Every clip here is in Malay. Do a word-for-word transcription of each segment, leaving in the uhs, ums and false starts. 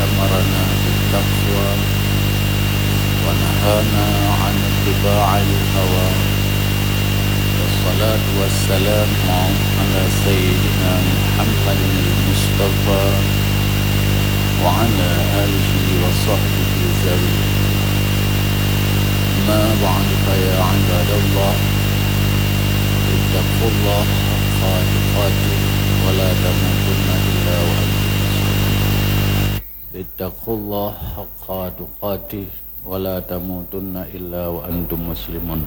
أمرنا بالتقوى ونهانا عن اتباع الهوى والصلاة والسلام على سيدنا محمد المصطفى وعلى آله وصحبه ذوي. ما بعد فيا عباد الله اتقوا الله حق تقاته ولا تموتن إلا وأنتم مسلمون. اتقوا الله حق تقاته ولا تموتن إلا وأنتم مسلمون.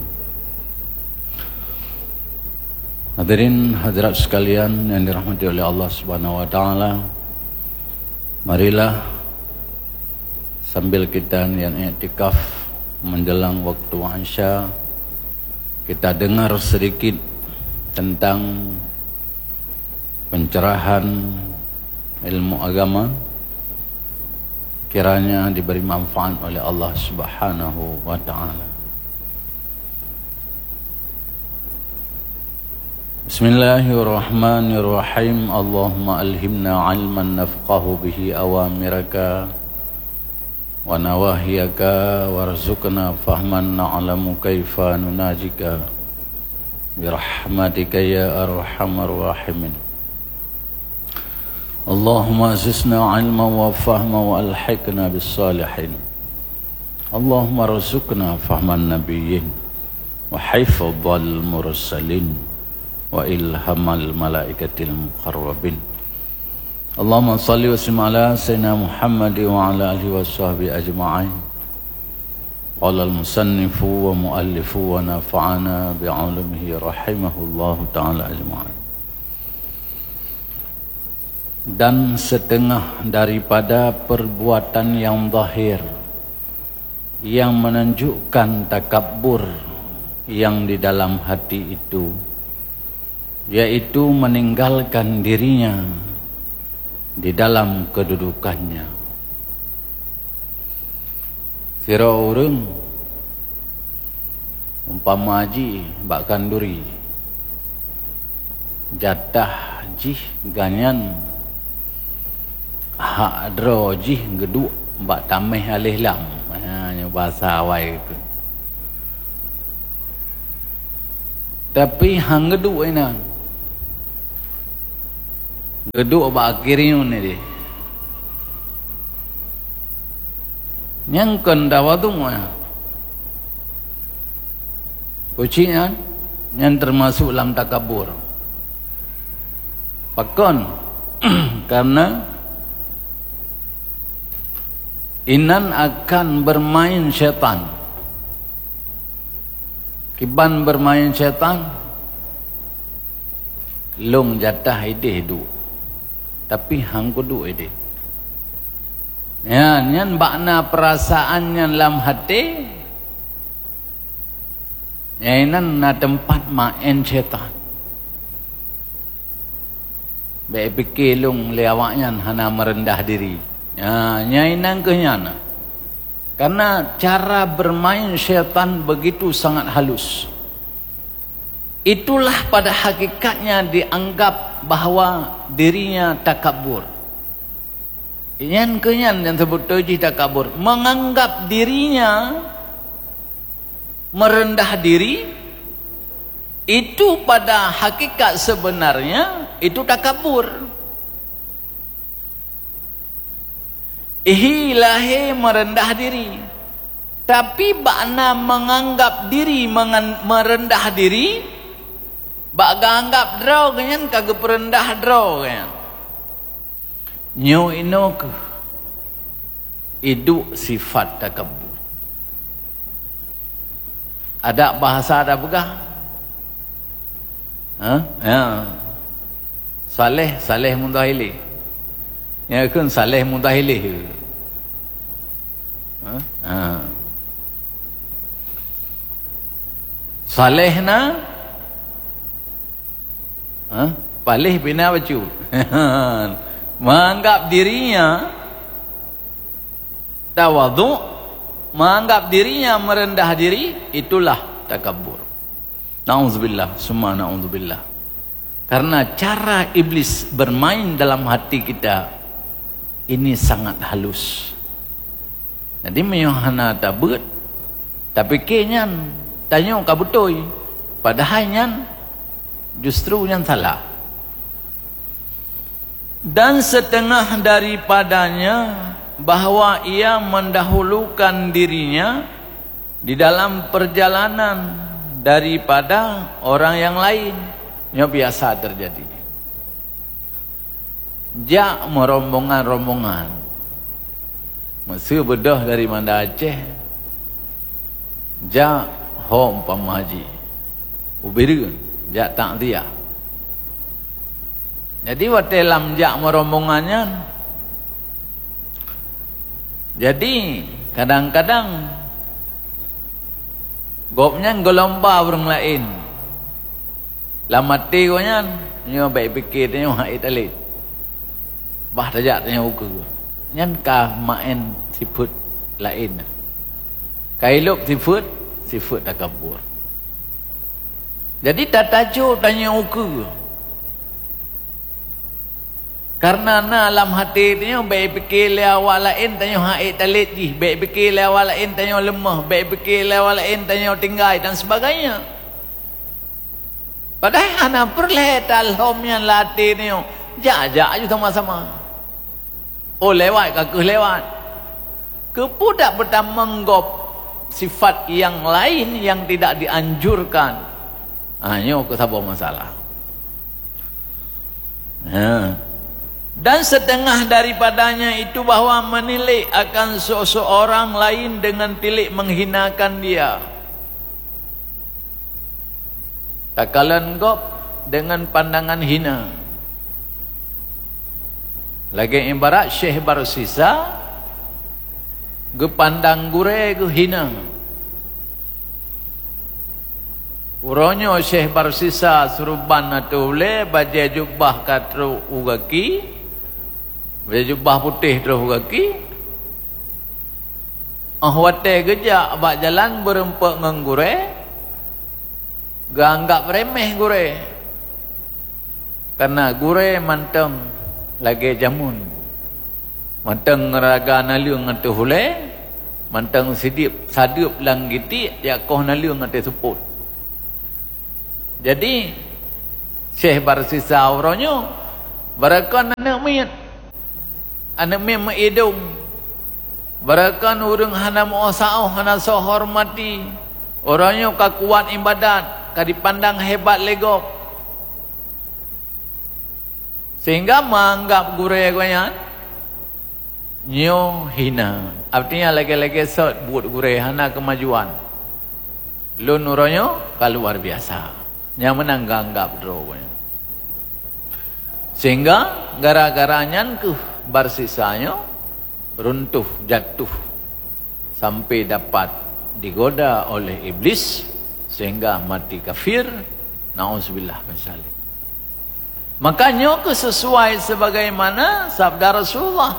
Hadirin hadirat sekalian yang dirahmati oleh Allah Subhanahu wa taala, marilah sambil kita niat i'tikaf menjelang waktu Isya, kita dengar sedikit tentang pencerahan ilmu agama, kiranya diberi manfaat oleh Allah Subhanahu wa taala. Bismillahirrahmanirrahim. Allahumma alhimna ilman nafqahu bihi awamiraka wa nawahiyaka warzuqna fahman na'lamu kaifa nunajika birahmatika ya arhamar rahimin. Allahumma azizna ilman wa fahman wa alhiqna bis salihin. Allahumma rzuqna fahman nabiyyin wa hifdzal mursalin wa ilhamal malaikatil muqarrabin. Allahumma salli wa sallim ala sayyidina Muhammad wa ala alihi wa sahbihi ajma'in. Qala al-musannifu wa muallifu wa nafa'ana bi'ulumihi rahimahullahu ta'ala ajma'in. Dan setengah daripada perbuatan yang zahir yang menunjukkan takabbur yang di dalam hati itu, yaitu meninggalkan dirinya di dalam kedudukannya. Kira orang umpama haji bak kanduri jatah jih ganyan hak dro jih geduk bak tamih alih lam, hanya bahasa awal itu. Tapi hang geduk ina geduk bak kiriun ni dia nyangkan dawadung ya kucingan yang termasuk dalam takabur pakon karena inan akan bermain syaitan, kiban bermain syaitan long jatah ide hidup tapi hang kudu ide ya nyan bakna perasaannya dalam hati ya inan na tempat main syaitan baik fikir long lewaknya hana merendah diri ya nyainan kenyana karena cara bermain syaitan begitu sangat halus. Itulah pada hakikatnya dianggap bahawa dirinya takabur. Yang kenyan yang sebut tuji takabur, menganggap dirinya merendah diri, itu pada hakikat sebenarnya itu takabur. Ihilahi merendah diri, tapi bakna menganggap diri merendah diri, bak anggap draw kanyan kagak perendah draw kanyan. Nyo ino ke itu sifat takabur. Ada bahasa ada begah? Ha? Ya. Saleh, saleh mudahili. Ya kan saleh mudahili. Ha? Ha. Saleh na ha? Palih bina baju. Menganggap dirinya tawadhu, menganggap dirinya merendah diri, itulah takabur. Na'udzubillah, summa na'udzubillah. Karena cara iblis bermain dalam hati kita ini sangat halus. Jadi meyohana tabut, tapi kenyan tanya ka betul, padahal nyan justru yang salah. Dan setengah daripadanya bahwa ia mendahulukan dirinya di dalam perjalanan daripada orang yang lain. Ini biasa terjadi. Jak merombongan-rombongan. Masa bedah dari Manda Aceh. Jak hom pamaji. Ubirun. Jak tak dia. Jadi waktu dalam jak merombongannya. Jadi kadang-kadang gopnya gelomba orang lain. Lama tikonya nyo baik pikir nyo hak italit. Bah tajak nyo ukur. Nyan ka main sifut lain. Kailuk sifut sifut takabur. Jadi tak tajuk tanya ukur. Karena na alam hati tanya baik fikir le awak lain tanya hak talit ji, baik fikir le awak lain tanya lemah, baik fikir le awak lain tanya tinggai dan sebagainya. Padahal ana perle talhomnya latih ni, jajak aja sama-sama. Oh lewat ke ke lewat. Kepudak pertama menggop sifat yang lain yang tidak dianjurkan. Hanya ke sabah masalah. Ha. Dan setengah daripadanya itu bahwa menilai akan seseorang lain dengan tilik menghinakan dia. Takalan gop dengan pandangan hina. Lagi ibarat Syekh Barsisa ge pandang gure ge hina. Uronyo Syekh Barsisa suruban atau le baca jubah katru ugaki, baca jubah putih terus ugaki. Ahwate gejak bak jalan berempak nganggure, ganggap remeh gure. Karena gure manteng lagi jamun. Manteng raga naliung ngatu hule, manteng sidip sadup lang giti yakoh naliung ngatu suput. Jadi Syekh Barsisa uronyo barakan anak miat anak miat maidung barakan urang hana muasau hana so hormati uronyo ka kuat ibadat ka dipandang hebat legok sehingga menganggap gure goyan nyo hina. Artinya lagi-lagi sot buat gure hana kemajuan lun uronyo keluar biasa yang menanggap drogonya. Sehingga gara-garanya ke Barsisanya runtuh jatuh sampai dapat digoda oleh iblis sehingga mati kafir. Nauzubillah min dzalik. Makanya ke sesuai sebagaimana sabda Rasulullah,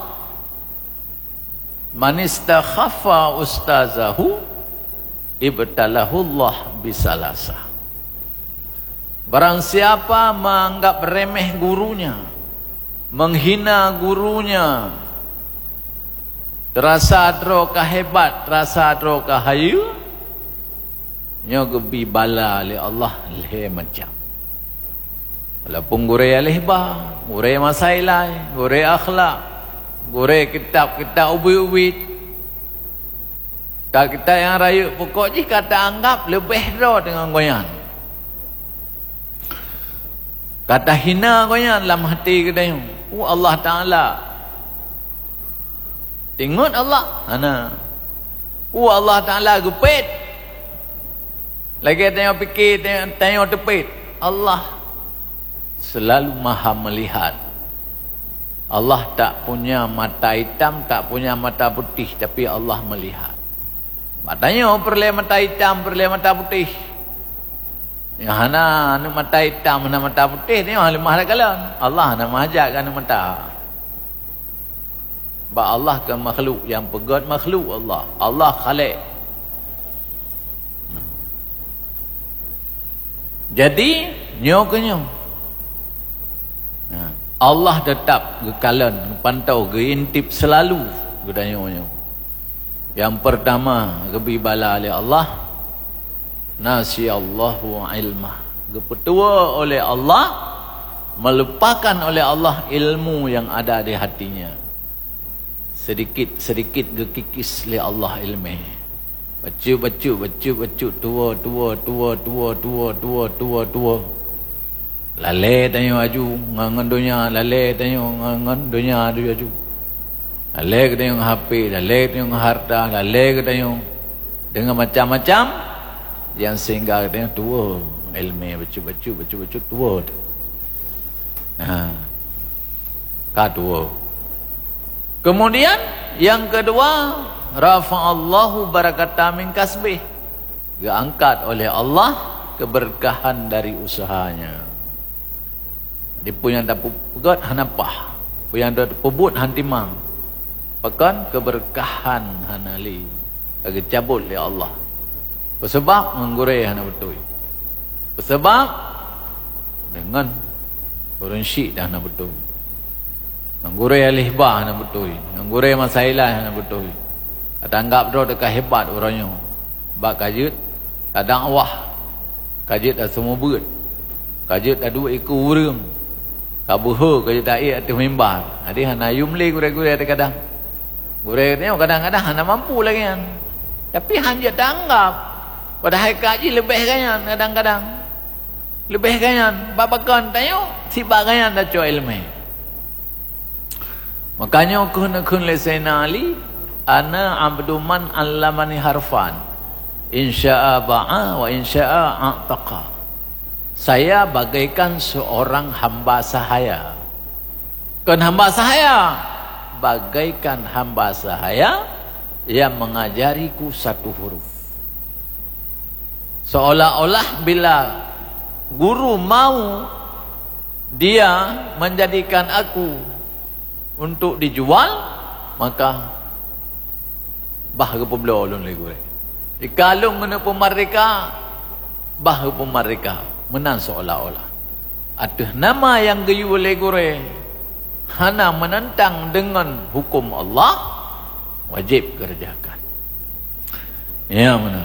man istakhaffa ustazahu ibtalahullah bisalasah. Barang siapa menganggap remeh gurunya, menghina gurunya, terasa adro kahebat, terasa adro kahayu, nyo gebi bala oleh Allah leh macam. Walaupun gure alihbah, gure masailai, gure akhlak, gure kitab-kitab ubi-ubi, tak kita yang rayu pokok jika tak anggap lebih ro dengan goyang. Kata hina goyang dalam hati kita yang oh Allah Ta'ala tengok Allah hana oh Allah Ta'ala gupit lagi tengok fikir tengok, tengok tepit Allah selalu maha melihat. Allah tak punya mata hitam, tak punya mata putih, tapi Allah melihat. Matanya perlu mata hitam, perlu mata putih. Yang hana anu mata hitam, hana mata putih ni hal mahal kalan. Allah hana mahajak kan mata. Ba Allah ke makhluk yang pegat makhluk Allah. Allah khaliq. Jadi nyo ke nyo. Nah, Allah tetap gekalan pantau geintip selalu gedanya. Yang pertama gebi bala oleh Allah nasiyallahu ilmah, gepetua oleh Allah, melupakan oleh Allah ilmu yang ada di hatinya. Sedikit-sedikit gekikis oleh Allah ilmu. Bacu-bacu, bacu-bacu, tua, tua, tua, tua, tua, tua, tua, tua. Lalai tanya aju, ngangan dunia, lalai tanya ngangan dunia adu aju. Lalai tanya H P, lalai tanya harta, lalai tanya dengan macam-macam yang sehingga tanya tua ilmu, bacu-bacu, bacu-bacu tua tu. Ha. Ka tua. Kemudian yang kedua, rafa'allahu barakata min kasbih, diangkat oleh Allah keberkahan dari usahanya. Dia punya tak pegat hanapah, punya tak pebut hantimang, pekan keberkahan hanali bagi cabut oleh Allah. Sebab menggurai hana betul. Sebab dengan orang syik dah hana betul. Menggurai alihbah hana betul. Menggurai masailah hana betul. Kata anggap dia dekat hebat orangnya. Bak kajut, tak dakwah. Kajut dah semua berat. Kajut dah dua ekor urang. Kabuha kajut tak air atas mimbar. Jadi hana yumli gurai-gurai kadang. Gurai ni kadang-kadang hana mampu lagi kan. Tapi hanya tak anggap. Padahal kaji lebih kan kadang-kadang. Lebih kan. Babakan tanya, sibak kan dah cuai ilmu. Makanya kun kun le Sayyidina Ali, ana abdu man allamani harfan, insya'a ba'a wa insya'a a'taqa. Saya bagaikan seorang hamba sahaya. Kan hamba sahaya bagaikan hamba sahaya yang mengajariku satu huruf. Seolah-olah bila guru mau dia menjadikan aku untuk dijual, maka bah ke peblo ulun lagi gue. Dikalung kena pemerika, bah ke pemerika menang seolah-olah. Ada nama yang geyu oleh gue, hana menentang dengan hukum Allah, wajib kerjakan. Ya mana?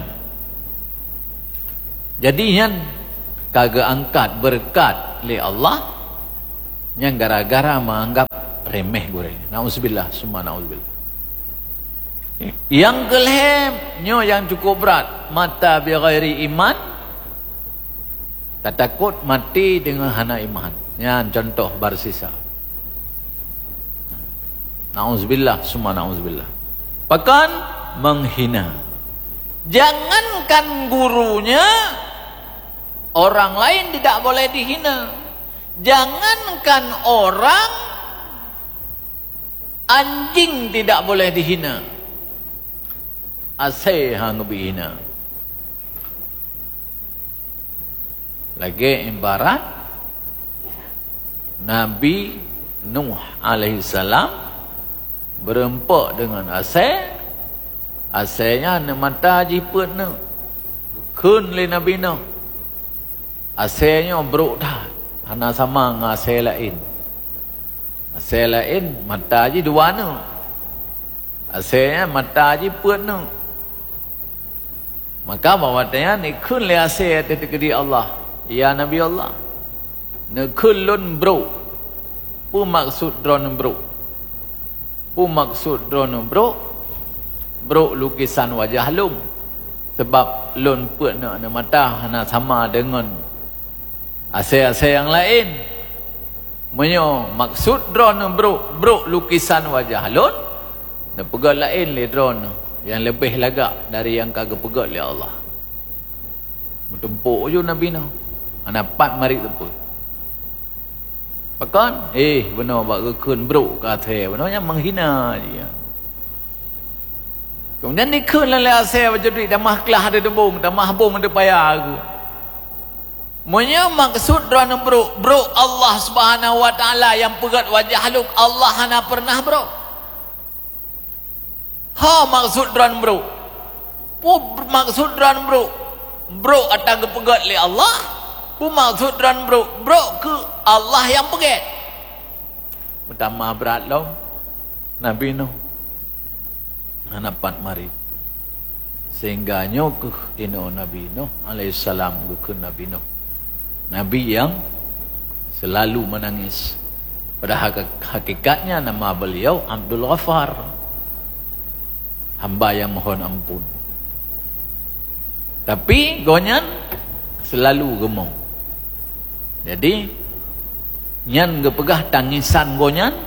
Jadi yang kagak angkat berkat oleh Allah, yang gara-gara menganggap remeh gue. Nauzubillah, semua nauzubillah. Yang kelihemnya yang cukup berat, mata bi ghairi iman, tak takut mati dengan hana iman. Yang contoh barsisa. Nauzubillah, semua nauzubillah. Bahkan menghina. Jangankan gurunya, orang lain tidak boleh dihina. Jangankan orang, anjing tidak boleh dihina. Asai hang bihina. Lagi ibarat Nabi Nuh alaihi salam berempak dengan asai. Asainya ne mata jiput ne. Kun le Nabi Nuh. Asainya beruk dah. Hana sama dengan asai lain. Asai lain mata je dua ne. Asainya mata je put ne. Maka bawatnya ni kun le asai atas kedi Allah. Ya Nabi Allah. Ne kulun bro. Pu maksud drone bro. Pu maksud drone bro. Bro lukisan wajah lum. Sebab lun put ne ne mata hana sama dengan asai-asai yang lain. Menyo maksud drone bro, bro lukisan wajah lun. Dan pegat lain le drone yang lebih lagak dari yang kagak pegat oleh Allah. Mentempuk je Nabi Nuh. Anapat mari tempuk. Bahkan eh benar bak gekun bro kata benarnya menghina dia. Kemudian dikun lele asal macam tu damah kelah ada debung, damah bung ada payah aku. Monya maksud drone bro, bro Allah Subhanahu wa taala yang pegat wajah luk Allah hana pernah bro. Ha maksud drone bro. Pu maksud drone bro. Bro atang pegat le Allah. Pu maksud drone bro. Bro ke Allah yang pegat. pertama berat lo Nabi Nuh hanapat mari sehingga nyo ke ino Nabi Nuh alaihissalam ke Nabi Nuh, Nabi yang selalu menangis. Pada hakikatnya nama beliau Abdul Ghaffar, hamba yang mohon ampun. Tapi gonyan selalu gemuk. Jadi nyan gepegah tangisan gonyan,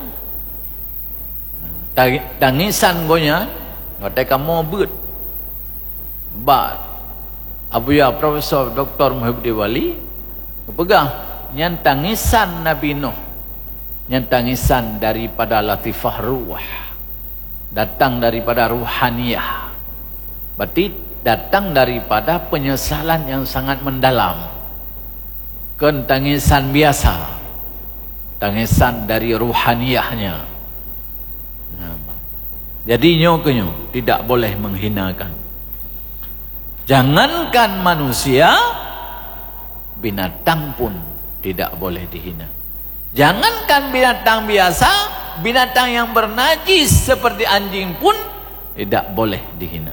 tangisan gonyan kata kamu bet bat Abu Ya Profesor Doktor Muhyiddin Wali gepegah nyan tangisan Nabi Nuh, nyan tangisan daripada latifah ruh, datang daripada ruhaniyah, berarti datang daripada penyesalan yang sangat mendalam. Kan tangisan biasa, tangisan dari ruhaniyahnya. Jadi nyo kenyo tidak boleh menghinakan. Jangankan manusia, binatang pun tidak boleh dihina. Jangankan binatang biasa, binatang yang bernajis seperti anjing pun tidak boleh dihina.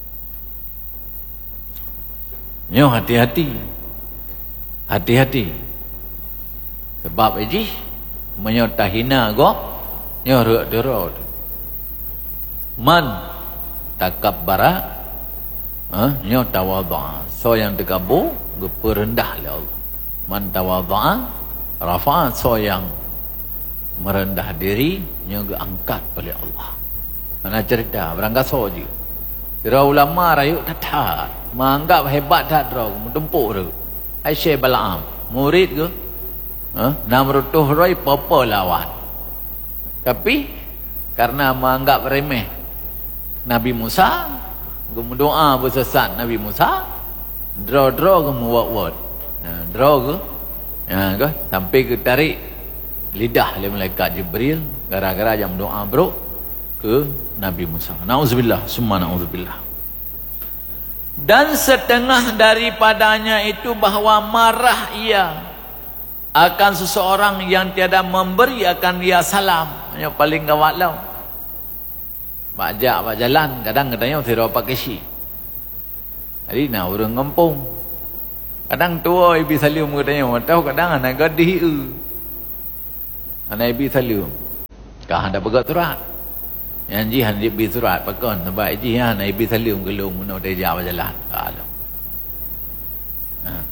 Nyo hati-hati, hati-hati. Sebab ini menyota hina go, nyo rek derot. Man takabbara, ah, nyo tawadha. So yang terkabur, geperendah oleh Allah. Man tawadha, rafa. So yang merendah diri, nyo geangkat oleh Allah. Mana cerita, berangkat so je. Kira ulama rayuk tatar, menganggap hebat tak terang, mendempuk tu. Aisyah Bala'am, murid ke? Ha? Namrutuh Roy papa lawan. Tapi karena menganggap remeh Nabi Musa, gemu doa bersesat Nabi Musa, draw-draw gemu wad-wad. Nah, draw ke? Ya ke? Sampai ke tarik lidah oleh malaikat Jibril gara-gara jam doa bro ke Nabi Musa. Nauzubillah, summa nauzubillah. Dan setengah daripadanya itu bahwa marah ia akan seseorang yang tiada memberi akan dia salam. Yang paling gawat lah. Bajak bak jalan, kadang katanya sira pakai si. Jadi nak orang kampung. Kadang tua ibu salim katanya, tahu kadang anak gadis e. Anak ibu salim. Kah ada pegat surat. Yang ji han ibu surat pakon sebab ji anak ibu salim gelung mana dia jawab jalan. Kalau. Nah.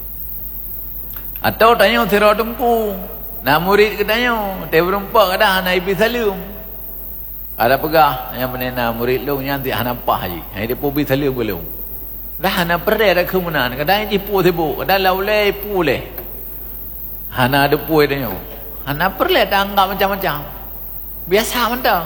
Atau tanya sira tempu. Nak murid katanya, dia berempat kadang anak ibu salim. Ada pegah yang menena murid lu nyanti hana apa haji. Hai dia pubi salim belum. Dah hana pere dah kemunan. Kadang ji pu tebu, kadang laulai pu leh. Hana ada pu dia. Hana perle dah anggap macam-macam. Biasa mentang.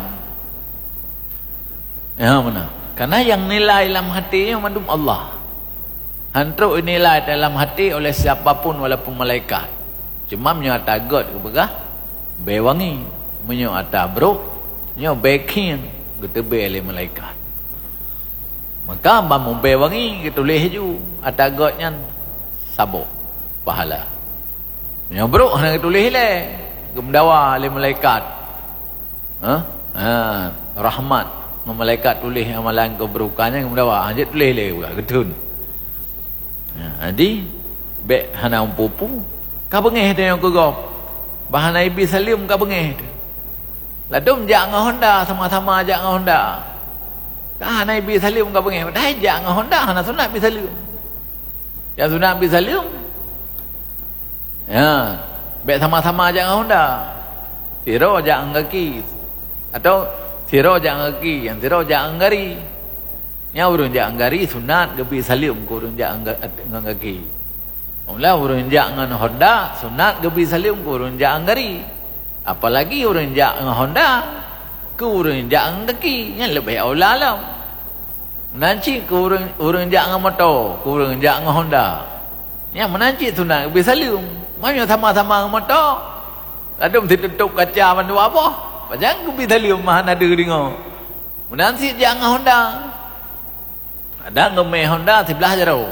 Ya mana? Karena yang nilai dalam hati yang mandum Allah. Hantruk nilai dalam hati oleh siapapun walaupun malaikat. Cuma menyata God ke pegah bewangi, menyata bro nyo baking getebe oleh malaikat. Maka bamu bewangi getulis ju atagotnya sabuk pahala. Nyo bro hang getulis le gemdawa oleh malaikat. Ha? Ha, rahmat malaikat tulis amalan keburukannya gemdawa. Anjit tulis le getun. Ha, jadi be hana umpupu ka bengeh dia yang kegop. Bahana ibi salim ka bengeh. Ladum jak dengan Honda sama-sama jak dengan Honda. Kah Nabi salim ka bengeh. Dah jak dengan Honda hana sunat bi salim. Yang sunat bi salim. Ya, baik sama-sama jak dengan Honda. Siro jak dengan kaki atau siro jak dengan kaki, yang siro jak dengan gari. Yang urun jak dengan gari sunat ke bi salim ko urun jak dengan kaki. Mula urun jak dengan Honda sunat ke bi salim ko urun jak dengan gari. Apalagi orang jak dengan Honda ke orang jak dengan kaki, yang lebih aula lah. Menanci ke orang orang jak dengan motor, ke orang jak dengan Honda. Yang menanci tu nak lebih salim. Mana sama-sama dengan motor. Ada mesti tutup kaca mana apa? Jangan lebih salim mah ada dengar. Menanci jak dengan Honda. Ada ngemeh Honda sebelah jauh.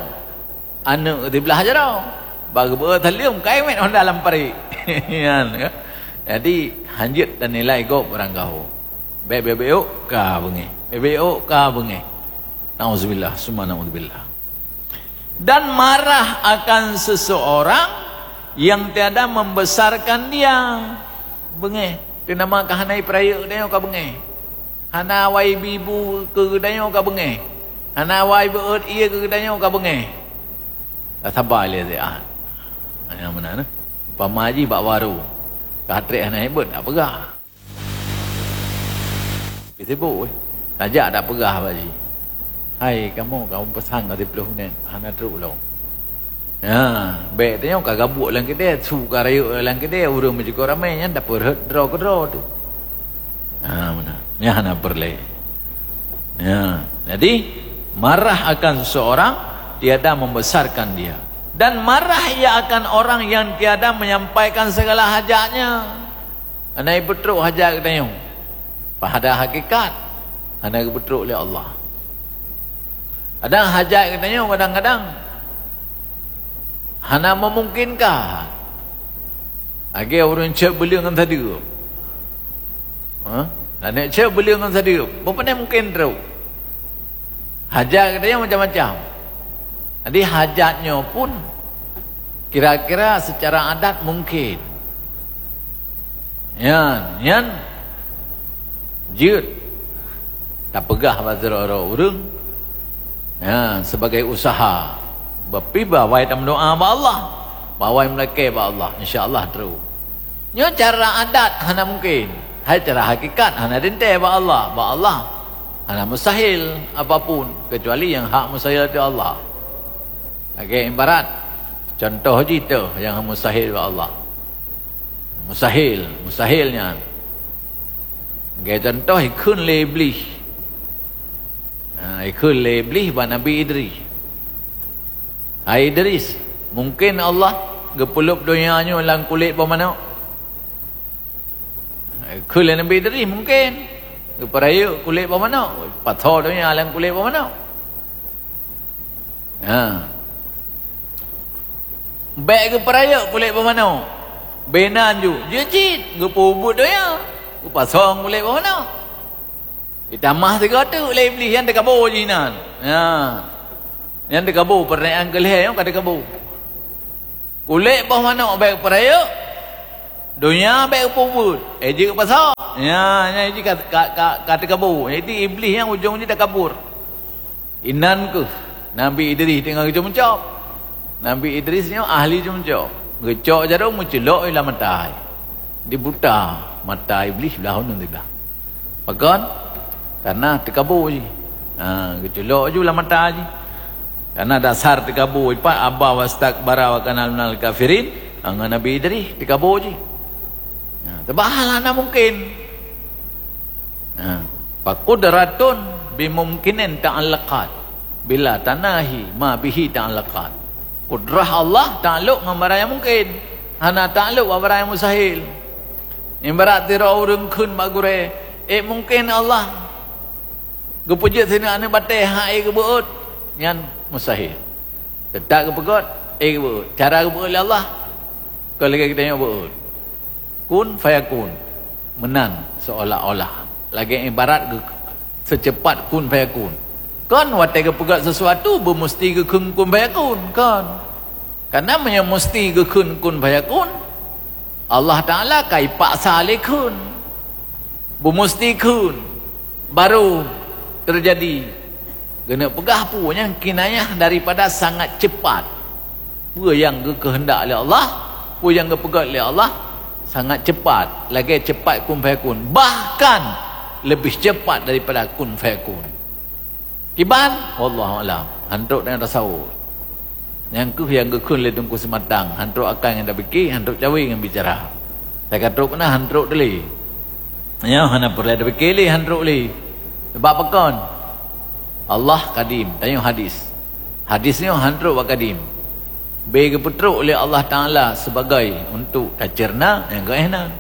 Anu sebelah jauh. Bagi ber salim kai met Honda lampari. Kan? Jadi hanjit dan nilai go orang kau. Bebek-bebek ka bengi. Bebek ka bengi. Nauzubillah, summa nauzubillah. Dan marah akan seseorang yang tiada membesarkan dia. Bengi. Dia nama ka hanai peraya dia ka bengi. Hana wai bibu ke dayo ka bengi. Hana wai beut ia ke dayo ka bengi. Sabar le dia. Yang mana nah? Pamaji bak waru. Katrik hanai hebat tak pegah. Sibuk weh. Tajak tak pegah baji. Hai kamu kamu pesan kau sepuluh minit. Hana teruk long. Ya, baik tanya kau gabuk lang kedai, su kau rayuk lang kedai, urang macam kau ramai nya dapat draw ke draw tu. Ha mana? Ni hana perle. Ya, jadi marah akan seseorang tiada membesarkan dia. Dan marah ia akan orang yang tiada menyampaikan segala hajatnya. Anai betruk hajat katanya. Pada hakikat anda betruk oleh Allah. Ada hajat katanya kadang-kadang hana memungkinkan. Agi orang cek beli dengan tadi. Ha? Dan nak cek beli dengan tadi. Berapa ni mungkin teruk. Hajat katanya macam-macam. Jadi hajatnya pun kira-kira secara adat mungkin. Yan, yan. Jut. Tak pegah bazar orang. Ya, sebagai usaha. Berpiba wai tam doa ba Allah. Bawai melekeh ba Allah, insya-Allah terus. Nya cara adat hana mungkin. Hai cara hakikat hana dente ba Allah, ba Allah. Hana mustahil apapun kecuali yang hak mustahil itu Allah. Okey, ibarat contoh cerita yang mustahil ba Allah. Mustahil, mustahilnya. Okey, contoh ikun lebih. Ha, ikun lebih ba Nabi Idris. Hai Idris, mungkin Allah gepulup dunianya lang kulit pa mana? Ikun Nabi Idris mungkin. Geparaya kulit pa mana? Pathor dunia lang kulit pa mana? Ha. Baik geparaya kulit pa mana? Benan ju, jejit gepubut dunia. Gepasong kulit pa mana? Itamah tiga tu lebih yang dekabur jinan. Ha. Yang dekabur perniaan kelih yang kada kabur. Kulit bawah mana baik peraya? Dunia baik pubut. Eh je pasal. Ya, ya je kat kat kat kabur. Jadi iblis yang ujungnya dah kabur. Inan ke Nabi Idris tengah kerja mencop. Nabi Idris ni ahli kerja mencop. Gecok jarum mencelok ila mata. Di buta mata iblis belah hunun belah. Pakon karena terkabur je. Ha, gecelok je lah mata je. Karena dasar terkabur ipat abah wastakbara wa kana minal kafirin. Angga Nabi Idris terkabur je. Nah, terbahal ana mungkin. Nah, faqudratun bimumkinin ta'allaqat bila tanahi ma bihi ta'allaqat. Kudrah Allah ta'alluq dengan barang yang mungkin. Hana ta'alluq dengan barang yang mustahil. Ibarat tira urang kun bagure, eh mungkin Allah gepujut sini ane batai hak ai kebeut yang mustahil. Tetap kepegot, eh kebeut. Cara kebeut oleh Allah kalau kita tengok beut. Kun fayakun. Menang seolah-olah. Lagi ibarat secepat kun fayakun. Kan watai kepegot sesuatu bermesti ke kun kun fayakun kan. Karena yang mesti ke kun kun fayakun Allah Ta'ala kai paksa alekun. Bermesti kun baru terjadi. Kena pegah punya kinayah daripada sangat cepat. Apa yang kehendak oleh Allah, apa yang kepegat oleh Allah sangat cepat. Lagi cepat kun fayakun. Bahkan lebih cepat daripada kun fayakun. Kiban wallahu alam. Hantuk dengan tasawuf. Yang ku yang kekun le tungku sematang, hantuk akan yang dah fikir, hantuk cawe yang bicara. Saya kata kena hantuk deli. Ya, hana perlu dah fikir le hantuk le. Sebab pekon Allah kadim, tanya hadis. Hadisnya hantuk wa kadim. Bagi petruk oleh Allah Taala sebagai untuk kacerna yang gaihna.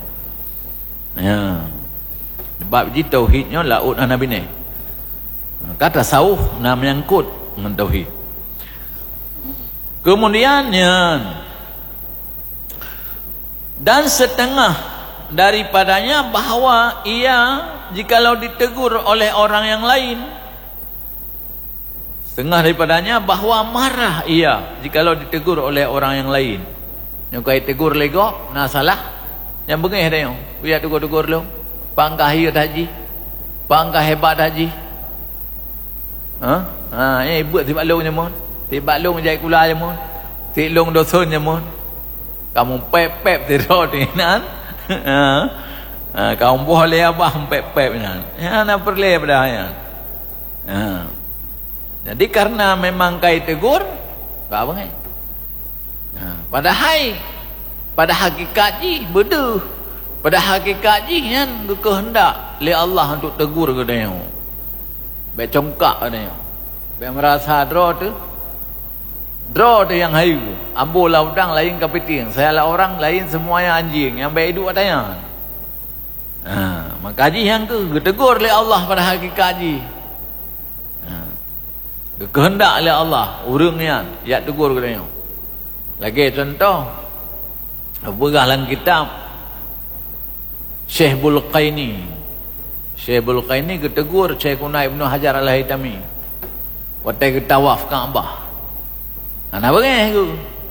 Ya. Sebab ji tauhidnya laut Nabi ni. Kata sauh nak menyangkut dengan tauhid. Kemudiannya dan setengah daripadanya bahawa ia jikalau ditegur oleh orang yang lain, setengah daripadanya bahawa marah ia jikalau ditegur oleh orang yang lain. Yang kau tegur legok, nah salah. Yang bengih dah yang, biar tegur-tegur lo. Pangkah hiu haji, pangkah hebat haji. Ha? Ha, eh buat tibak long je mon. Tibak long jai kula je mon. Tik long dosun je mon. Kamu pep-pep tidur ni nan. Ha. Ha, kamu boleh abah pep-pep nan. Ya nak perle pada ya. Ha. Jadi karena memang kai tegur, tak apa ngai. Ha, padahal pada hakikatnya beda. Pada hakikatnya kan kehendak oleh Allah untuk tegur ke dia. Baik congkak ke dia. Baik merasa draw tu. Draw tu yang hayu. Ambo lah udang lain kepiting. Saya lah orang lain semuanya anjing. Yang baik hidup katanya. Ha, maka haji yang ke tegur oleh Allah pada hakikatnya. Ha. Kehendak oleh Allah. Urungnya ya tegur ke dia. Lagi contoh, berah dalam kitab Syekh Bulqaini. Syekh Bulqaini ketegur Syekhuna Ibnu Hajar Al-Haytami waktu ke tawaf Kaabah. Ana bengeh tu.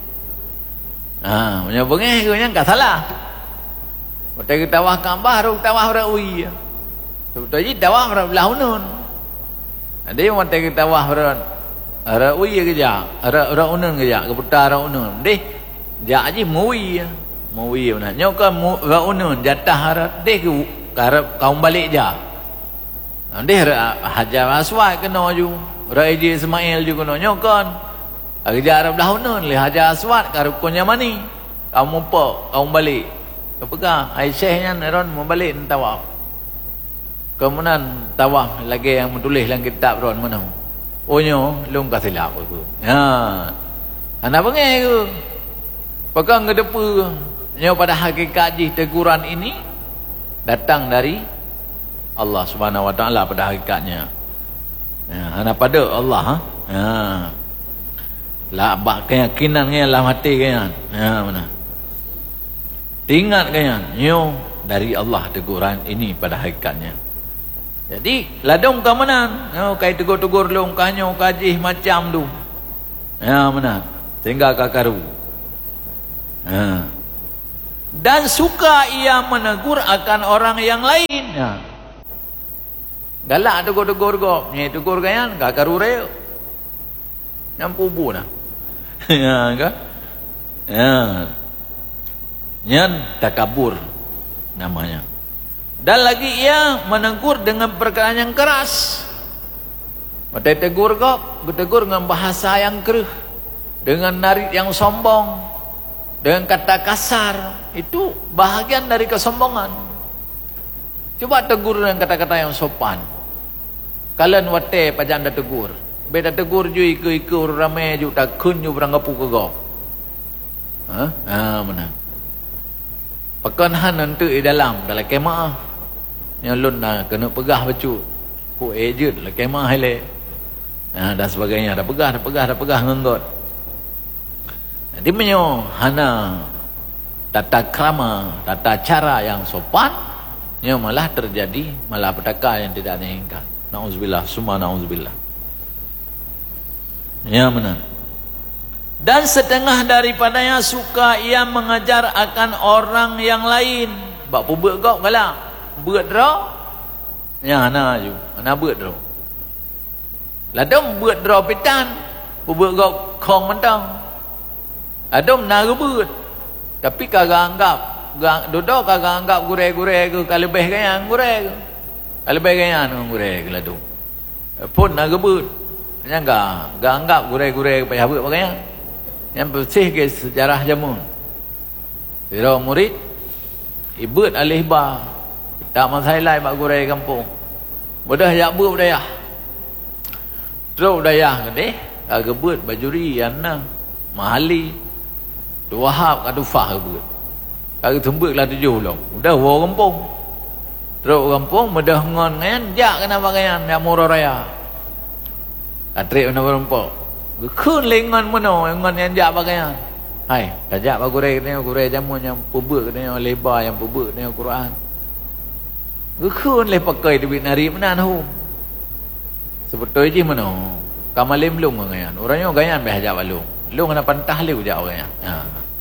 Ha, punya bengeh tu yang tak salah. Waktu ke tawaf Kaabah, ru tawaf rawi. Sebetulnya tawaf belah unun. Ada yang waktu ke tawaf rawi ke ja, ra unun ke ja, ke putar ra unun. Deh, ja aji muwi. Muwi mana? Nyoka ra unun jatah ra deh ke karep kaum balik ja. Deh Hajar Aswad kena ju, ra Haji Ismail ju kena nyokan. Kerja Arab dah unun le Hajar Aswad karep konya mani. Kaum apa? Kaum balik. Kepegah Aisyahnya neron mau balik tawaf. Kemudian tawaf lagi yang menulis dalam kitab ron mana? Onyo long kasilap aku. Ha. Ana bengeh aku. Pegang ke depan. Nyo pada hakikat ji teguran ini datang dari Allah Subhanahu wa taala pada hakikatnya. Ya, ana pada Allah ha. Ha. Lah bak keyakinan ke dalam hati kan. Ha mana? Ingat kan nyo dari Allah teguran ini pada hakikatnya. Jadi ladong ka mana? Oh, kai tegur-tegur long kanyo kajih macam tu. Ya mana? Sehingga kakaru. Ha. Dan suka ia menegur akan orang yang lain. Ya. Galak tegur-tegur go, ni tegur kan kakaru re. Nyampu bu nah. Ya kan? Ya. Nyan takabur namanya. Dan lagi ia menegur dengan perkataan yang keras. Mata tegur kok, tegur dengan bahasa yang keruh, dengan narik yang sombong, dengan kata kasar, itu bahagian dari kesombongan. Coba tegur dengan kata-kata yang sopan. Kalian wate pajan dah tegur. Beda tegur ju iku-iku ramai ju tak kun ju berangapu ke go. Ha? Ha mana? Pekanhan nanti di dalam dalam kemah. Yang lun dah kena pegah bacu. Ku ejut lah kemah hele. Nah, dan sebagainya dah pegah, dah pegah, dah pegah ngenggot. Jadi menyo hana tata krama, tata cara yang sopan, nyo malah terjadi malapetaka yang tidak diinginkan. Nauzubillah, summa nauzubillah. Ya benar. Dan setengah daripadanya suka ia mengajar akan orang yang lain. Bak pubek kau galak. Buat draw. Ya ana ju. Ana buat draw. Ladom buat draw pitan. Pubek kau khong mentang. Adom na rebut. Tapi kagak anggap. Dodo kagak anggap gure-gure ke kalebeh kayang gure. Kalebeh kayang gure ke ladom. Pun na rebut. Nya enggak, enggak anggap gure-gure payah buat pakaian. Yang bersih ke sejarah jamun. Kira murid ibut alih ba. Tak masalah bak gure kampung. Mudah yak bu budaya. Terus budaya gede, agak buat bajuri yana, mahali. Dua hab kadu fah buat. Agak tembuk lah tujuh long. Udah wo kampung. Terus kampung mudah ngon ngan jak kena pakaian yang murah raya. Atrik mana berempok. Gekun lengan mana ngon yang jak pakaian. Hai, kajak pak gurau kena gurau jamun yang pubuk kena lebar yang pubuk kena Quran. Gukun le pakai duit nari menan hum. Sebetulnya je mana? Kamalim lung ngayan. Orangnya gayan beh hajak balung. Lung kena pantah le ujak orangnya. Ha.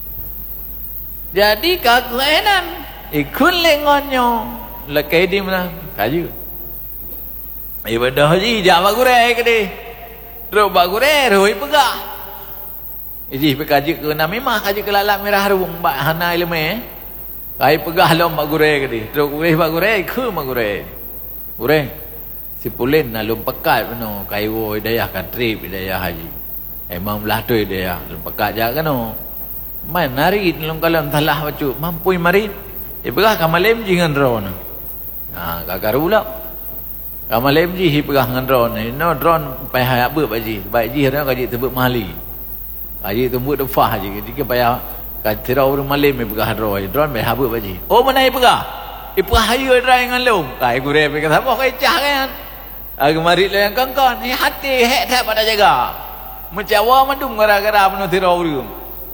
Jadi kaku enan ikun le ngonyo lekai di mana? Kaju. Ibadah haji jak pak gurau ke de. Terus pak gurau roi pegah. Iji pekaji ke na memang kaji ke lalak merah rung bak hana ilmu eh. Kai pegah lom pak gurau ke de. Terus gurau pak gurau ke pak gurau. Gurau si pulen na lom pekat mano kai wo hidayah kan trip hidayah haji. Emang belah tu hidayah lom pekat jak kano. Man nari lom kalam talah bacu mampu marit. E pegah kamalem jingan ron. Ha kagaru pula. Kamalem ji hi pegah ngan ron ni. No drone pai ha apa pak ji. Baik ji ran kaji tebut mahali. Haji tu buat defah je. Ketika payah kata orang malam ni pegah ron. Drone pai ha apa pak ji. Oh mana i pegah? I pegah hayu drai ngan lom. Kai gurau pai kata apa kai cah kan. Aku mari le yang kongkon. Ni hati hek tak pada jaga. Mencawa madum gara-gara penuh tirau rum.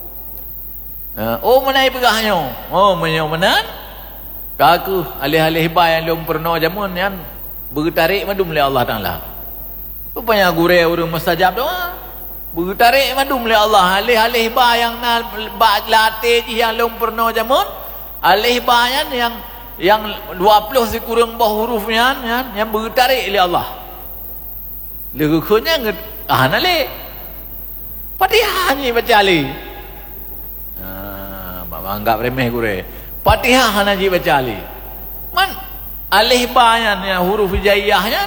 Oh mana i pegahnya? Oh menyo menan. Kaku alih-alih bayang lom pernah jamun yang bertarik madum le Allah Taala. Rupanya gurau urang mustajab doa. Bertarik madum le Allah alih-alih bayang na ba latih yang lom pernah jamun. Alih bayang yang yang dua puluh sekurang bawah hurufnya yang, yang bertarik le Allah. Legukunya nget ah nale. Fatihah ni baca ali. Ah, bapa anggap remeh gurau. Fatihah hana ji baca ali. Man alih bayang yang huruf hijaiyahnya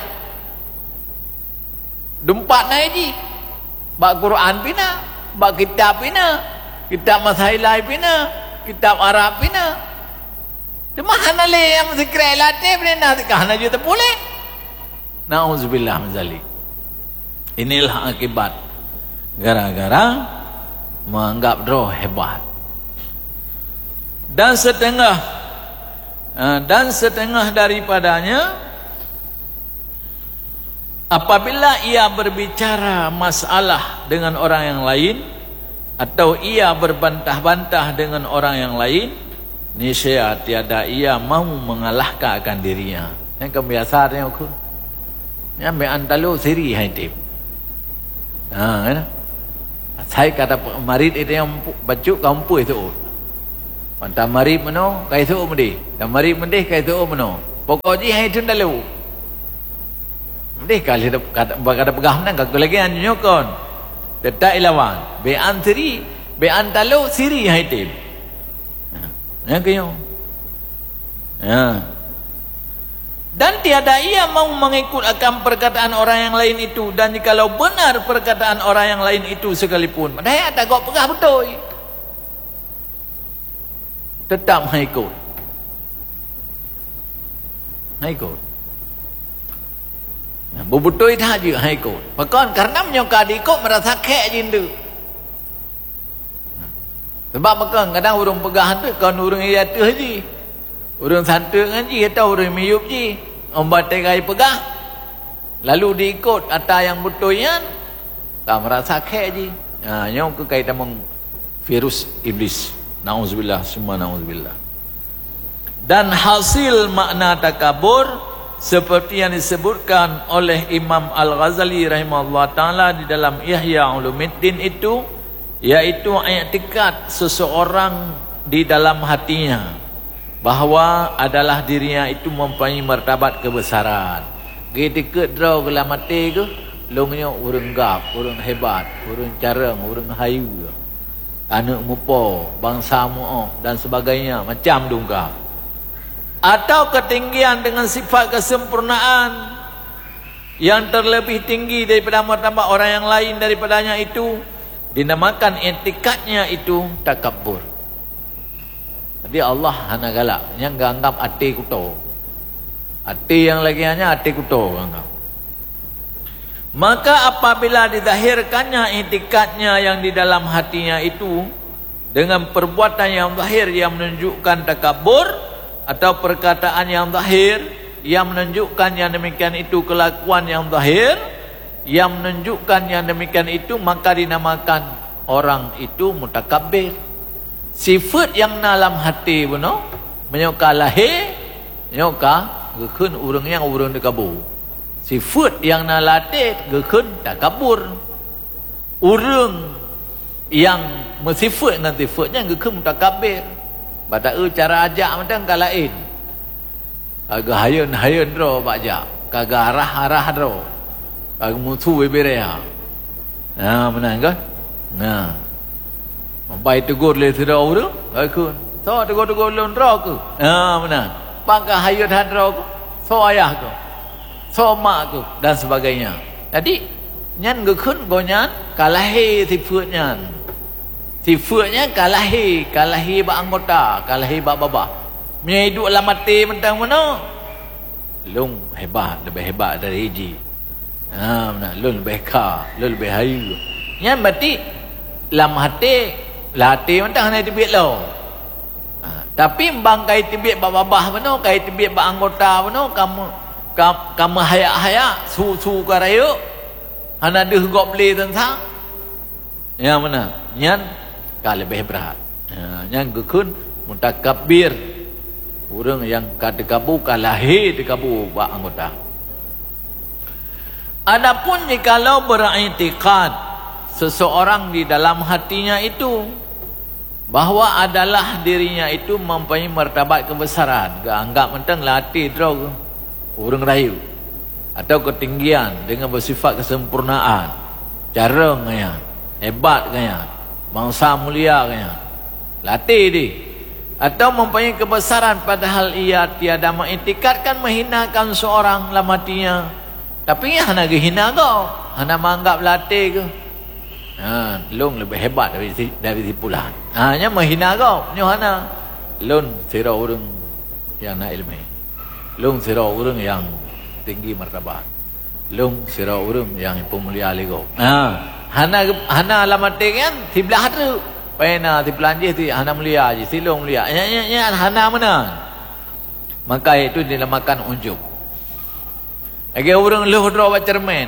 dempat naik ji. Bak Quran pina, bak kitab pina, kitab masailai pina, kitab Arab pina. Cuma hana le yang zikrai latih pina hana je tak boleh. Nauzubillah min zalik. Inilah akibat gara-gara menganggap roh hebat. Dan setengah dan setengah daripadanya apabila ia berbicara masalah dengan orang yang lain atau ia berbantah-bantah dengan orang yang lain, niscaya tiada ia mau mengalahkan akan dirinya. Yang kebiasaannya aku. Yang beantalo siri haitip. Ha, kan? Saya kata marid itu yang baju kampu itu. Pantah marid mano, kai tu mudi. Dan marid mendih kai tu mano. Pokoknya hai tu dalu. Mendih kali kata kata pegah nang kau lagi anjukon. Tetap ilawan. Be antri, be antalo siri haitim. Ya kyo. Ya. Dan tiada ia mau mengikut akan perkataan orang yang lain itu, dan jikalau benar perkataan orang yang lain itu sekalipun, padahal tak kau pegah betul. Tetap mengikut. Mengikut. Nah, berbutoi tak je ikut. Bahkan karena menyoka diikut merasa kek jindu. Sebab bahkan kadang urung pegahan tu kan urung ia tu je. Urung santu ngaji atau urung miyup je. Ombat tegai pegah. Lalu diikut atas yang betulian, tak merasa kek je. Ha, yang kekaitan meng virus iblis. Nauzubillah, semua nauzubillah. Dan hasil makna takabur seperti yang disebutkan oleh Imam Al-Ghazali rahimahullah ta'ala di dalam Ihya Ulumuddin itu, yaitu i'tikad seseorang di dalam hatinya bahawa adalah dirinya itu mempunyai martabat kebesaran. Ketika draw ke mati ke longnya urang gap, urang hebat, urang careng, urang hayu, anak mupo, bangsa mu'oh dan sebagainya, macam dungkap. Atau ketinggian dengan sifat kesempurnaan yang terlebih tinggi daripada martabat orang yang lain daripadanya itu, dinamakan i'tikadnya itu takabur. Jadi Allah hana galak yang anggap hati kuto. Hati yang lagi hanya hati kuto anggap. Maka apabila dizahirkannya i'tikadnya yang di dalam hatinya itu dengan perbuatan yang zahir yang menunjukkan takabur, atau perkataan yang zahir yang menunjukkan yang demikian itu, kelakuan yang zahir yang menunjukkan yang demikian itu, maka dinamakan orang itu mutakabbir. Sifat yang dalam hati benar menyoka lahir, menyoka gekun urang yang urang dikabur. Sifat yang nalatit gekun takabur. Urang yang mesifat dengan sifatnya gekun mutakabbir. Pada cara ajak macam kalain. Agak hayun-hayun ro bajak. Kagak arah-arah ro. Kagak mutu beberea. Nah, benar kan? Nah. Baik tegur le sira urang, aku. So tegur-tegur lon ro ku. Nah, benar. Pakai hayun han ro ku. So ayah ku. So mak ku dan sebagainya. Jadi nyan gekun gonyan kalahi sifatnya. Sifatnya kalahi, kalahi ba anggota, kalahi ba baba. Nya hidup dalam mati mentang mana? Lung hebat, lebih hebat dari hiji. Ha, mana? Lung lebih kah, lung lebih hayu. Nya mati dalam hati, hati mentang hanya tibik lo. Ha, tapi bangkai tibik ba babah mana, kai tibik ba anggota mana, kamu kamu hayak-hayak, su-su karayu. Hana deh gok beli tentang. Ya mana? Nyan ka lebih berat. Ha, nyan gekun mutakabbir. Orang yang kata kabu kalahi dikabu ba anggota. Adapun jikalau beriktikad seseorang di dalam hatinya itu bahawa adalah dirinya itu mempunyai martabat kebesaran, anggap mentang latih drog orang rayu atau ketinggian dengan bersifat kesempurnaan, jarang kaya, hebat kaya, bangsa mulia kaya, latih di. Atau mempunyai kebesaran padahal ia tiada mengiktikadkan menghinakan seorang dalam hatinya. Tapi ia hana hina kau, hana menganggap latih ke. Ha, long lebih hebat dari dari sipulan. Ha, nya menghina kau, nya hana. Long sira urang yang nak ilmu. Long sira urang yang tinggi martabat. Long sira urang yang pemulia lego. Ha, hana hana dalam hati kan sebelah tu. Pena di pelanjih tu hana mulia je, silong mulia. Nya nya nya hana mana? Maka itu dinamakan unjuk. Lagi orang luh dro baca cermin.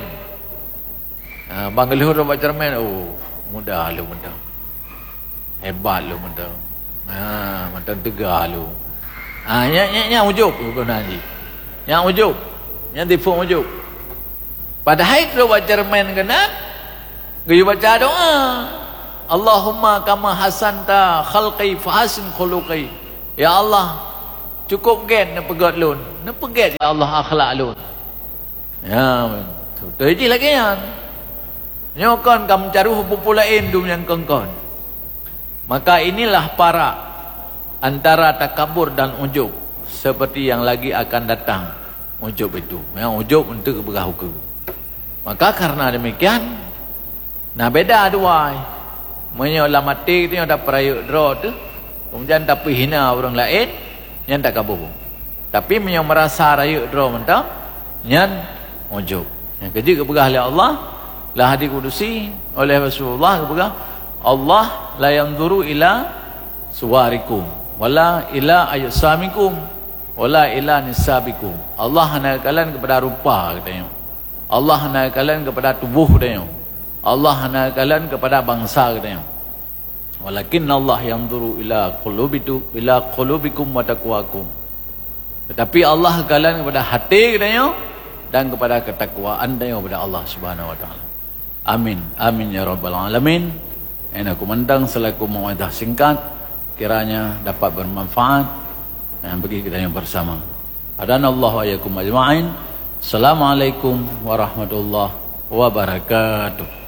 Ha, bang luh dro baca cermin, oh, mudah lu mudah. Hebat lu mudah. Ha, macam tegah lu. Ha, nya nya nya unjuk guna ni. Nya unjuk. Nya tipu unjuk. Padahal dro baca cermin kena gaya baca doa. Allahumma kama hasanta khalqi fahasin khuluqi. Ya Allah, cukup gen nak pegat lun. Nak pegat ya Allah akhlak lun. Ya, betul je lagi kan. Nyokon kam caruh populain dum yang kengkon. Maka inilah para antara takabur dan ujub seperti yang lagi akan datang. Ujub itu, yang ujub untuk bergahuku. Maka karena demikian, nah beda dua. Menyolah mati tu yang ada perayuk draw tu, kemudian tapi hina orang lain yang tak kabur. Tapi yang merasa rayuk draw mentang yang ujub. Yang ketiga kepegah oleh Allah, lah hadis kudusi oleh Rasulullah kepegah, Allah la yanzuru ila suwarikum wala ila ayusamikum wala ila nisabikum. Allah hanya kalian kepada rupa katanya. Allah hanya kalian kepada tubuh katanya. Allah hanya kalian kepada bangsa katanya. Walakin Allah yanzuru ila qulubitu ila qulubikum wa taqwakum. Tetapi Allah kalian kepada hati katanya dan kepada ketakwaan katanya kepada Allah Subhanahu wa taala. Amin. Amin ya rabbal alamin. Ini aku mandang selaku mawadah singkat kiranya dapat bermanfaat dan bagi kita yang bersama. Adanallahu wa iyyakum ajma'in. Assalamualaikum warahmatullahi wabarakatuh.